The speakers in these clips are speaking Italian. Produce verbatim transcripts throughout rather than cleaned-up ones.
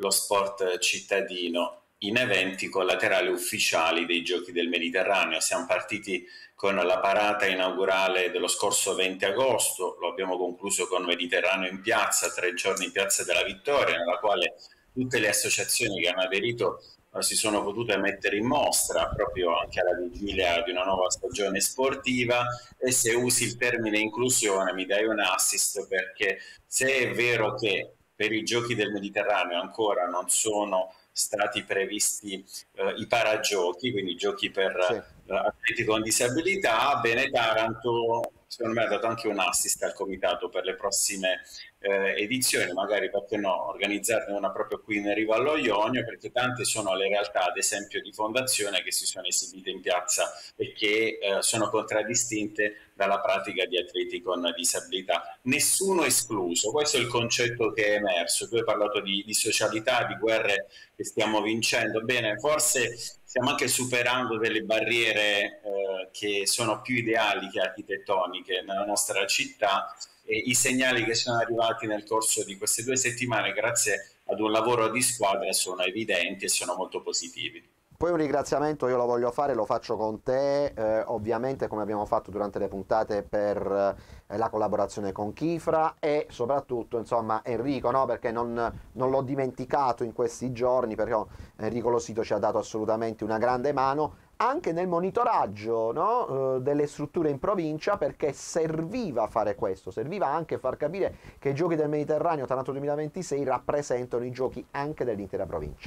lo sport cittadino in eventi collaterali ufficiali dei Giochi del Mediterraneo. Siamo partiti con la parata inaugurale dello scorso venti agosto, lo abbiamo concluso con Mediterraneo in piazza, tre giorni in Piazza della Vittoria, nella quale tutte le associazioni che hanno aderito eh, si sono potute mettere in mostra proprio anche alla vigilia di una nuova stagione sportiva. E se usi il termine inclusione mi dai un assist, perché se è vero che per i Giochi del Mediterraneo ancora non sono stati previsti eh, i paragiochi, quindi giochi per Sì. eh, atleti con disabilità, bene, Taranto secondo me ha dato anche un assist al comitato per le prossime eh, edizioni, magari perché no, organizzarne una proprio qui in Riva allo Ionio, perché tante sono le realtà, ad esempio di fondazione, che si sono esibite in piazza e che eh, sono contraddistinte dalla pratica di atleti con disabilità. Nessuno escluso, questo è il concetto che è emerso. Tu hai parlato di, di socialità, di guerre che stiamo vincendo. Bene, forse stiamo anche superando delle barriere eh, che sono più ideali che architettoniche nella nostra città, e i segnali che sono arrivati nel corso di queste due settimane, grazie ad un lavoro di squadra, sono evidenti e sono molto positivi. Poi un ringraziamento io lo voglio fare, lo faccio con te, eh, ovviamente come abbiamo fatto durante le puntate per eh, la collaborazione con Kifra, e soprattutto insomma Enrico, no? Perché non, non l'ho dimenticato in questi giorni, perché oh, Enrico Losito ci ha dato assolutamente una grande mano anche nel monitoraggio, no? eh, delle strutture in provincia, perché serviva fare questo, serviva anche far capire che i Giochi del Mediterraneo Taranto duemilaventisei rappresentano i giochi anche dell'intera provincia.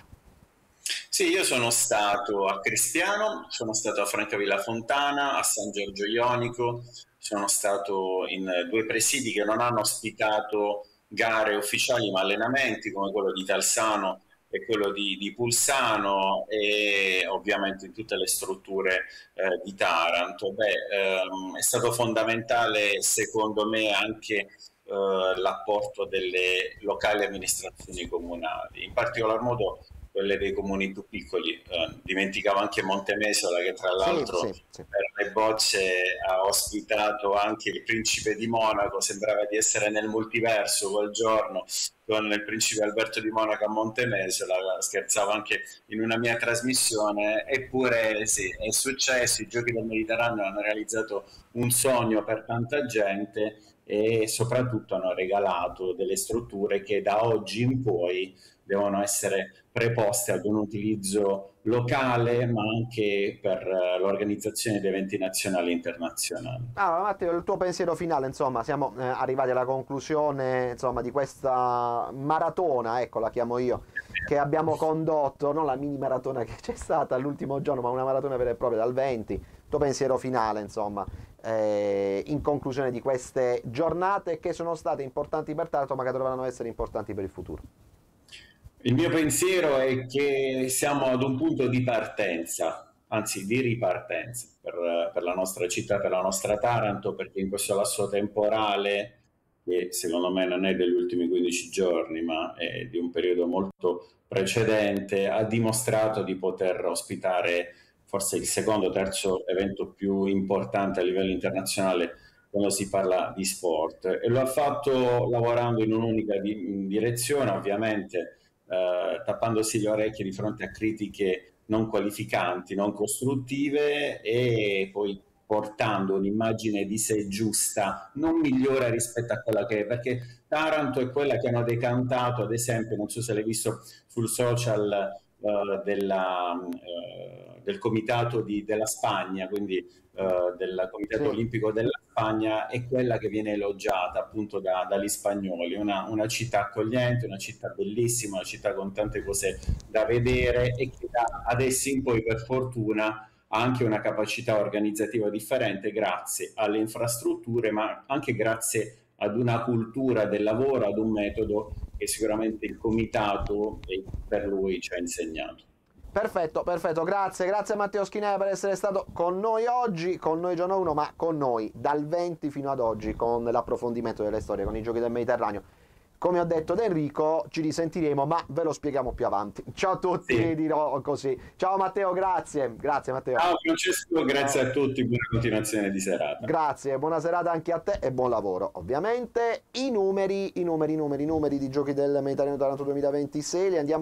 Sì, io sono stato a Cristiano, sono stato a Francavilla Fontana, a San Giorgio Ionico, sono stato in due presidi che non hanno ospitato gare ufficiali ma allenamenti, come quello di Talsano e quello di, di Pulsano, e ovviamente in tutte le strutture eh, di Taranto. Beh, ehm, è stato fondamentale secondo me anche eh, l'apporto delle locali amministrazioni comunali, in particolar modo quelle dei comuni più piccoli. Eh, dimenticavo anche Montemesola, che tra Sì, l'altro sì, sì. per le bocce ha ospitato anche il principe di Monaco, sembrava di essere nel multiverso quel giorno con il principe Alberto di Monaco a Montemesola, scherzavo anche in una mia trasmissione. Eppure sì, è successo, i Giochi del Mediterraneo hanno realizzato un sogno per tanta gente e soprattutto hanno regalato delle strutture che da oggi in poi devono essere preposte ad un utilizzo locale, ma anche per uh, l'organizzazione di eventi nazionali e internazionali. Allora, Matteo, il tuo pensiero finale, insomma, siamo eh, arrivati alla conclusione, insomma, di questa maratona, ecco, la chiamo io, che abbiamo condotto, non la mini maratona che c'è stata l'ultimo giorno, ma una maratona vera e propria dal venti. Il tuo pensiero finale, insomma, eh, in conclusione di queste giornate che sono state importanti per Taranto, ma che dovranno essere importanti per il futuro. Il mio pensiero è che siamo ad un punto di partenza, anzi di ripartenza per, per la nostra città, per la nostra Taranto, perché in questo lasso temporale, che secondo me non è degli ultimi quindici giorni, ma è di un periodo molto precedente, ha dimostrato di poter ospitare forse il secondo o terzo evento più importante a livello internazionale quando si parla di sport, e lo ha fatto lavorando in un'unica di- direzione, ovviamente eh, tappandosi le orecchie di fronte a critiche non qualificanti, non costruttive, e poi portando un'immagine di sé giusta, non migliore rispetto a quella che è, perché Taranto è quella che hanno decantato, ad esempio, non so se l'hai visto sul social, eh, della, eh, del comitato di, della Spagna, quindi eh, del Comitato Sì. Olimpico della Spagna, è quella che viene elogiata appunto da, dagli spagnoli, una, una città accogliente, una città bellissima, una città con tante cose da vedere, e che da adesso in poi, per fortuna, ha anche una capacità organizzativa differente grazie alle infrastrutture, ma anche grazie ad una cultura del lavoro, ad un metodo che sicuramente il comitato eh, per lui ci ha insegnato. Perfetto, perfetto, grazie, grazie Matteo Schinea per essere stato con noi oggi, con noi giorno uno, ma con noi dal venti fino ad oggi, con l'approfondimento delle storie, con i Giochi del Mediterraneo. Come ho detto ad Enrico, ci risentiremo, ma ve lo spieghiamo più avanti. Ciao a tutti, Sì. dirò così. Ciao Matteo, grazie, grazie Matteo. Ciao Francesco, grazie Eh, a tutti, buona continuazione di serata. Grazie, buona serata anche a te e buon lavoro. Ovviamente i numeri, i numeri, i numeri, i numeri di Giochi del Mediterraneo Taranto duemilaventisei li andiamo